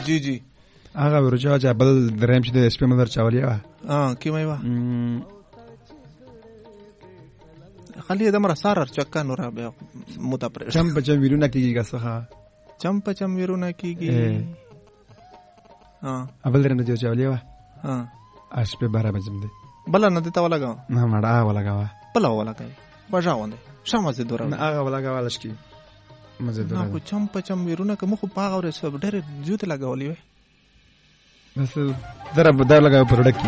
جی جی هغه ورچا چې بل دریم چې د سپې مدر چاولې وا کیمای وا خلی دمر سارر چکا نور بیا موتا پر چم پچم ویرونه کیږي غسخه چم پچم ویرونه کیږي ابل درنه جو چاولې وا اس په 12 بجم دي بل نه دته ولګاو نه مړه ولګاوا بل ولګای بجاوند شمه زه دورا نه هغه ولګاوال شي مزه دورا نه کو چم پچم ویرونه کوم خو پاغه ور سب ډېر جوت لګولې وې بس درا بدل لګاو پروډکټ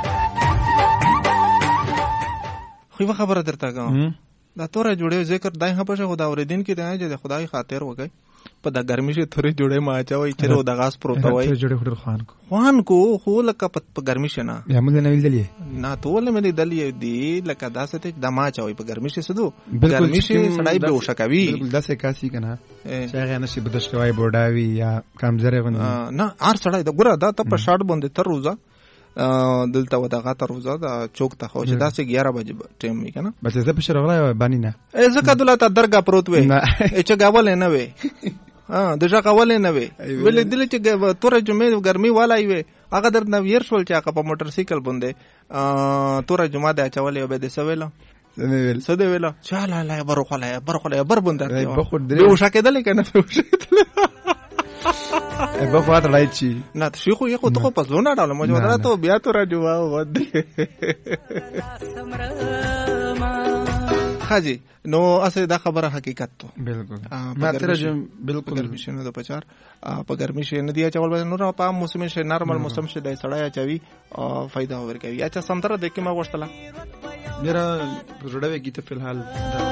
خو خبره درته کوم دا توره جوړې ذکر دای هم په خدا اوریدین کې دی چې خدای خاطر وګي په د ګرمي شي تورې جوړې ما چوي چې د غاس پروت وای جوړې خور خوان کو خو لکه په ګرمي شي نه یا موږ نه ویل دي نه ټول مې دلی دی لکه داسې ته د ما چوي په ګرمي شي سدو ګرمي شي سړای به وشکوي داسې کاسي کنه چې هغه نشي بدشکوي بوډاوي یا کمزره غوندي نه ار سړای د ګره دا ته په شاړ باندې تر روزه دلته ودغه تر روزه دا چوک ته خو چې داسې 11 بجې ټیم می کنه بس زه په شرغله باندې نه زکه دلته درګه پروت وې چې گاول نه وې دغه قول نه وي ولې دل چې تور جمعې ګرمي والای وي هغه در نو ير شول چې هغه په موټر سایکل باندې تور جمعه د چولې به د سویلا سده ویلا چاله لا برخله بر باندې به وشکدل کنه به فات راځي نه شیخو یو ته په زونه ډول مو جوړه ته بیا تو راځو ود خاجي نو اسه دا خبره حقیقت تو بالکل ما ترجم بالکل ګرمي شنه د پچار په ګرمي شنه دی چول نو په موسم شه نارمل موسم شه د سړیا چوي فائدہ ورکوي یا چې سم تر د کې ما غوښتله میرا جوړه وی کی ته فلحال